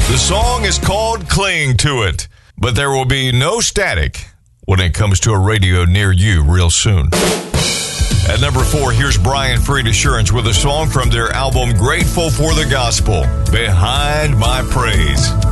The song is called Cling to It, but there will be no static when it comes to a radio near you real soon. At number 4, here's Brian Freed Assurance with a song from their album Grateful for the Gospel, Behind My Praise.